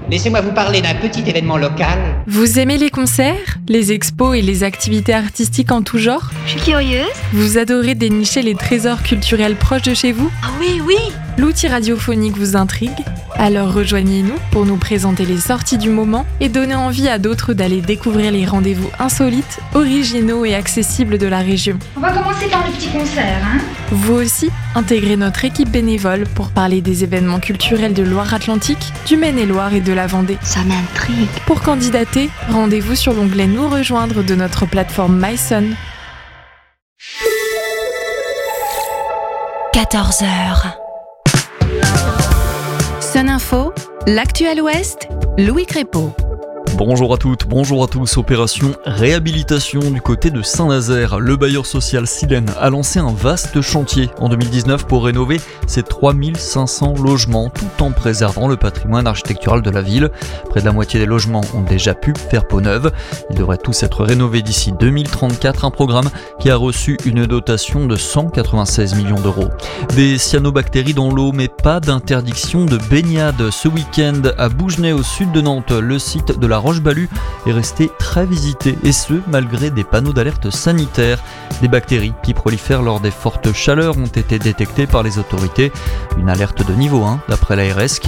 laissez-moi vous parler d'un petit événement local. Vous aimez les concerts, les expos et les activités artistiques en tout genre ? Je suis curieuse. Vous adorez dénicher les trésors culturels proches de chez vous ? Ah oui, oui. L'outil radiophonique vous intrigue ? Alors rejoignez-nous pour nous présenter les sorties du moment et donner envie à d'autres d'aller découvrir les rendez-vous insolites, originaux et accessibles de la région. On va commencer par le petit concert, hein ? Vous aussi, intégrez notre équipe bénévole pour parler des événements culturels de Loire-Atlantique, du Maine-et-Loire et de la Vendée. Ça m'intrigue. Pour candidater, rendez-vous sur l'onglet Nous rejoindre de notre plateforme MySun. 14h. Sun Info, l'actuel Ouest, Louis Crépeau. Bonjour à toutes, bonjour à tous. Opération réhabilitation du côté de Saint-Nazaire. Le bailleur social Silène a lancé un vaste chantier en 2019 pour rénover ses 3500 logements tout en préservant le patrimoine architectural de la ville. Près de la moitié des logements ont déjà pu faire peau neuve. Ils devraient tous être rénovés d'ici 2034, un programme qui a reçu une dotation de 196 millions d'euros. Des cyanobactéries dans l'eau, mais pas d'interdiction de baignade. Ce week-end à Bougenais au sud de Nantes, le site de la Roche-Balue est resté très visité, et ce malgré des panneaux d'alerte sanitaire. Des bactéries qui prolifèrent lors des fortes chaleurs ont été détectées par les autorités. Une alerte de niveau 1 d'après l'ARS qui